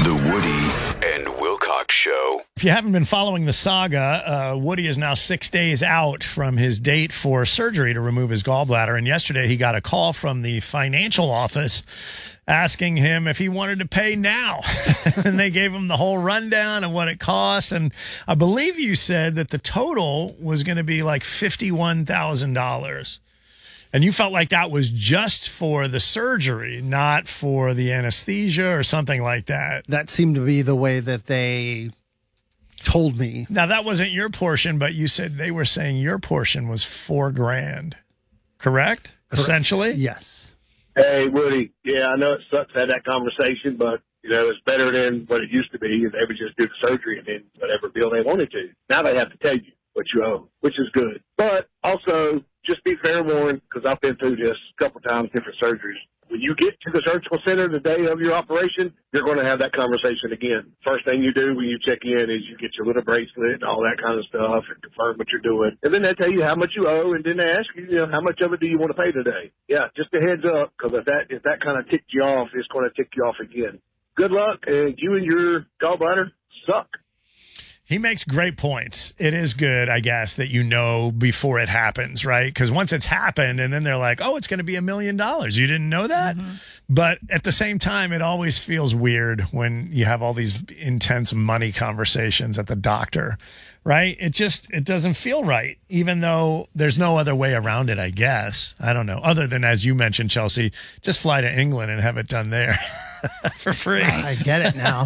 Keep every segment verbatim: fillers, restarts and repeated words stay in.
The Woody and Wilcox Show. If you haven't been following the saga, uh, Woody is now six days out from his date for surgery to remove his gallbladder. And yesterday he got a call from the financial office asking him if he wanted to pay now. And they gave him the whole rundown of what it costs. And I believe you said that the total was going to be like fifty-one thousand dollars. And you felt like that was just for the surgery, not for the anesthesia or something like that. That seemed to be the way that they told me. Now, that wasn't your portion, but you said they were saying your portion was four grand, correct? Correct. Essentially? Yes. Hey, Woody. Yeah, I know it sucks to have that conversation, but, you know, it's better than what it used to be. They would just do the surgery and then whatever bill they wanted to. Now they have to tell you what you owe, which is good. But also, just be fair warned, because I've been through this a couple times, different surgeries. When you get to the surgical center the day of your operation, you're going to have that conversation again. First thing you do when you check in is you get your little bracelet and all that kind of stuff and confirm what you're doing. And then they tell you how much you owe, and then they ask you, you know, how much of it do you want to pay today? Yeah, just a heads up, because if that, if that kind of ticked you off, it's going to tick you off again. Good luck, and you and your gallbladder suck. He makes great points. It is good, I guess, that you know before it happens, right? Because once it's happened and then they're like, oh, it's going to be a million dollars. You didn't know that? Mm-hmm. But at the same time, it always feels weird when you have all these intense money conversations at the doctor, right? It just, it doesn't feel right, even though there's no other way around it, I guess. I don't know. Other than, as you mentioned, Chelsea, just fly to England and have it done there. For free. I get it now.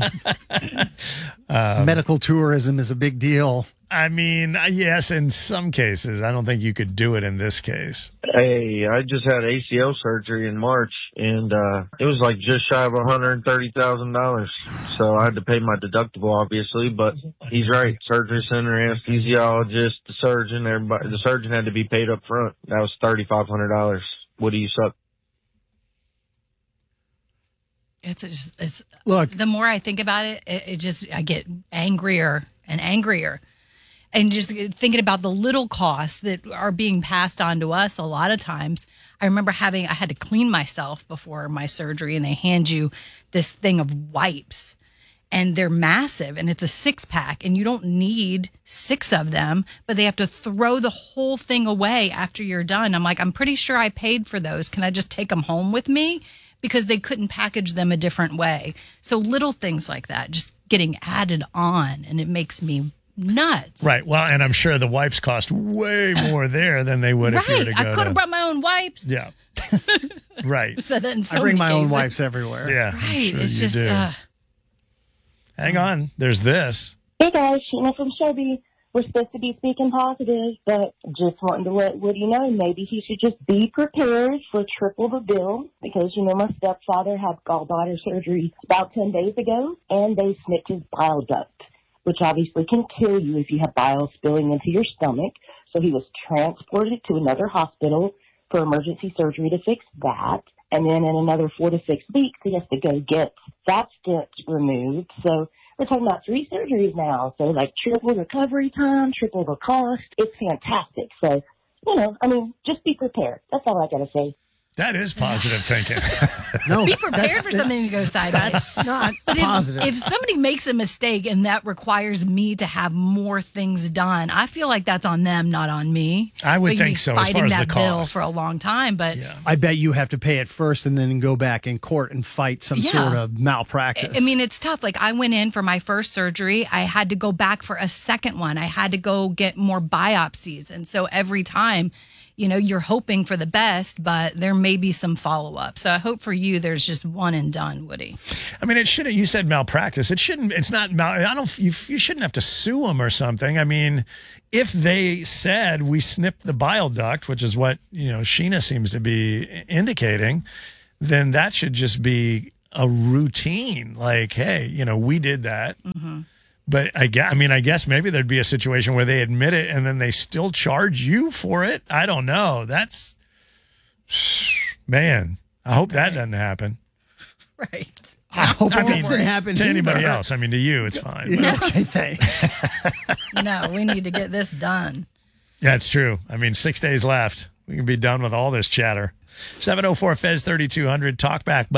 um, Medical tourism is a big deal. I mean, yes, in some cases. I don't think you could do it in this case. Hey, I just had A C L surgery in March, and uh, it was like just shy of one hundred thirty thousand dollars. So I had to pay my deductible, obviously, but he's right. Surgery center, anesthesiologist, the surgeon, everybody. The surgeon had to be paid up front. That was thirty-five hundred dollars. What do you suck? It's just, it's look. The more I think about it, it, it just I get angrier and angrier, and just thinking about the little costs that are being passed on to us. A lot of times, I remember having I had to clean myself before my surgery, and they hand you this thing of wipes, and they're massive, and it's a six pack, and you don't need six of them, but they have to throw the whole thing away after you're done. I'm like, I'm pretty sure I paid for those. Can I just take them home with me? Because they couldn't package them a different way. So little things like that just getting added on, and it makes me nuts. Right. Well, and I'm sure the wipes cost way more there than they would right. if you were to go I could have to... brought my own wipes. Yeah. Right. Said that in so I bring many my cases. own wipes everywhere. Yeah. Right. Sure it's you just. do. Uh, Hang on. There's this. Hey guys, Sheena from Shelby. We're supposed to be speaking positive, but just wanting to let Woody know maybe he should just be prepared for triple the bill because, you know, my stepfather had gallbladder surgery about ten days ago, and they snipped his bile duct, which obviously can kill you if you have bile spilling into your stomach. So he was transported to another hospital for emergency surgery to fix that. And then in another four to six weeks, he has to go get that stent removed. So we're talking about three surgeries now. So like triple recovery time, triple the cost. It's fantastic. So, you know, I mean, just be prepared. That's all I got to say. That is positive thinking. No, be prepared for something to go sideways. That's not But positive. If, if somebody makes a mistake and that requires me to have more things done, I feel like that's on them, not on me. I would But you'd think be so, as fighting far as that the bill cost. for a long time, but Yeah. I bet you have to pay it first and then go back in court and fight some Yeah. sort of malpractice. I mean, it's tough. Like I went in for my first surgery. I had to go back for a second one. I had to go get more biopsies. And so every time, you know, you're hoping for the best, but there may be some follow-up. So I hope for you there's just one and done, Woody. I mean, it shouldn't. You said malpractice. It shouldn't. It's not. Mal, I don't. You, you shouldn't have to sue them or something. I mean, if they said we snipped the bile duct, which is what you know Sheena seems to be indicating, then that should just be a routine. Like, hey, you know, we did that. Mm-hmm. But I guess, I mean, I guess maybe there'd be a situation where they admit it and then they still charge you for it. I don't know. That's, man, I hope that doesn't happen. Right. I hope I it mean, doesn't happen to anybody either. else. I mean, to you, it's fine. Yeah, okay, thanks. No, we need to get this done. That's true. I mean, six days left. We can be done with all this chatter. seven oh four Fez thirty-two hundred. Talk back.